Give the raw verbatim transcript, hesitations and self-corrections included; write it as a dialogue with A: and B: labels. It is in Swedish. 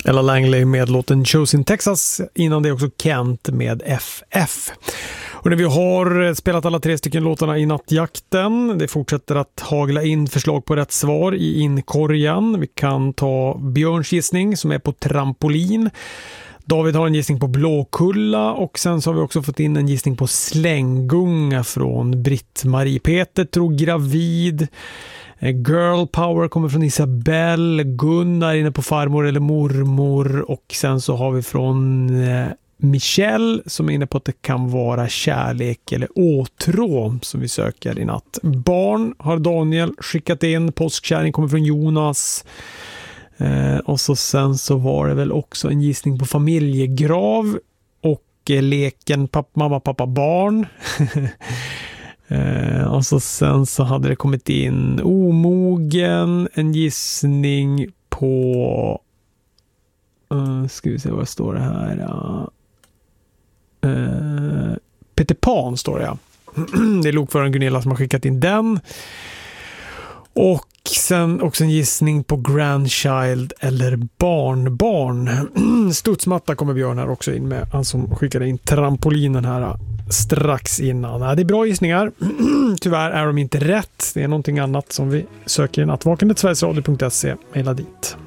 A: Ella Langley med låten Chosen Texas. Innan det också Kent med F F. Och när vi har spelat alla tre stycken låtarna i nattjakten, det fortsätter att hagla in förslag på rätt svar i inkorgen. Vi kan ta Björns gissning som är på trampolin. David har en gissning på Blåkulla och sen så har vi också fått in en gissning på Slänggunga från Britt-Marie. Peter tror gravid. Girl Power kommer från Isabelle. Gunnar inne på farmor eller mormor. Och sen så har vi från Michelle som är inne på att det kan vara kärlek eller åtrå som vi söker i natt. Barn har Daniel skickat in. Påskkärring kommer från Jonas. Eh, och så sen så var det väl också en gissning på familjegrav och eh, leken pappa, mamma, pappa, barn. eh, och så sen så hade det kommit in omogen, en gissning på uh, ska vi se vad står det här uh, uh, Peter Pan står det, ja. Det är lokföraren Gunilla som har skickat in den. Och sen också en gissning på grandchild eller barnbarn. Studsmatta kommer Björn här också in med. Han som skickade in trampolinen här strax innan. Det är bra gissningar. Tyvärr är de inte rätt. Det är någonting annat som vi söker i nattvakendet. sverigesradio punkt se. Maila dit.